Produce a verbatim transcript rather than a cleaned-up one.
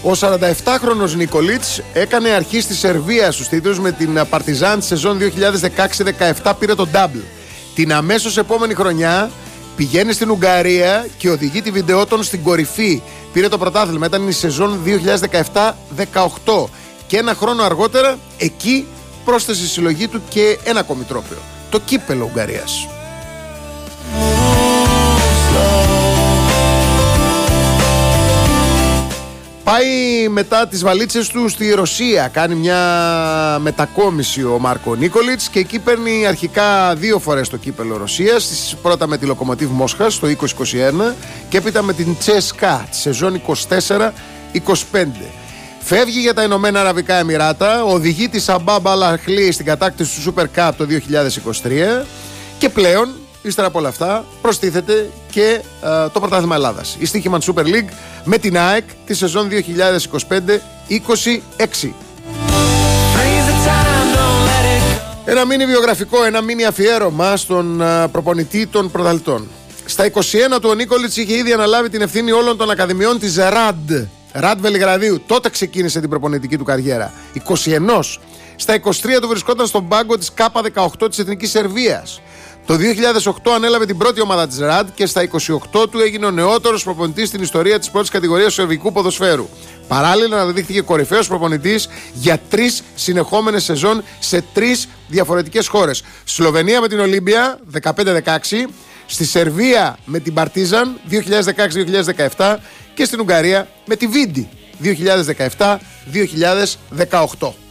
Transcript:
Ο σαρανταεπτάχρονος Νίκολιτς έκανε αρχή στη Σερβία στους τίτλους με την Παρτιζάν τη σεζόν δύο χιλιάδες δεκαέξι δεκαεπτά, πήρε τον double. Την αμέσως επόμενη χρονιά πηγαίνει στην Ουγγαρία και οδηγεί τη Βιντεότον στην κορυφή. Πήρε το πρωτάθλημα, ήταν η σεζόν δύο χιλιάδες δεκαεπτά δεκαοκτώ. Και ένα χρόνο αργότερα εκεί πρόσθεσε στη συλλογή του και ένα ακόμη τρόπαιο, το κύπελλο Ουγγαρίας. Πάει μετά τις βαλίτσες του στη Ρωσία, κάνει μια μετακόμιση ο Μάρκο Νίκολιτς και εκεί παίρνει αρχικά δύο φορές το κύπελλο Ρωσίας, πρώτα με τη Λοκομοτίβ Μόσχας το είκοσι είκοσι ένα και έπειτα με την Τσέσκα τη σεζόν είκοσι τέσσερα είκοσι πέντε. Φεύγει για τα Ηνωμένα Αραβικά Εμιράτα, οδηγεί τη Σαμπάμπ Αλ-Αχλή στην κατάκτηση του Super Cup το δύο χιλιάδες είκοσι τρία και πλέον, ύστερα από όλα αυτά, προστίθεται και α, το πρωτάθλημα Ελλάδας. Η Στίχημαν Super League με την ΑΕΚ τη σεζόν δύο χιλιάδες είκοσι πέντε είκοσι έξι. Ένα μίνι βιογραφικό, ένα μίνι αφιέρωμα στον α, προπονητή των πρωταθλητών. Στα είκοσι ένα του ο Νίκολιτς είχε ήδη αναλάβει την ευθύνη όλων των ακαδημιών της ΡΑΝΤ. ΡΑΝΤ Βελιγραδίου. Τότε ξεκίνησε την προπονητική του καριέρα. είκοσι ένα. Στα είκοσι τρία του βρισκόταν στον πάγκο της Κάπα δεκαοκτώ της Εθνικής Σερβίας. Το δύο χιλιάδες οκτώ ανέλαβε την πρώτη ομάδα της ΡΑΝΤ και στα είκοσι οκτώ του έγινε ο νεότερος προπονητής στην ιστορία της πρώτης κατηγορίας του σερβικού ποδοσφαίρου. Παράλληλα αναδείχθηκε κορυφαίος προπονητής για τρεις συνεχόμενες σεζόν σε τρεις διαφορετικές χώρες. Σλοβενία με την Ολύμπια δεκαπέντε δεκαέξι, στη Σερβία με την Παρτίζαν δύο χιλιάδες δεκαέξι δύο χιλιάδες δεκαεπτά και στην Ουγγαρία με τη Βίντι δύο χιλιάδες δεκαεπτά δύο χιλιάδες δεκαοκτώ.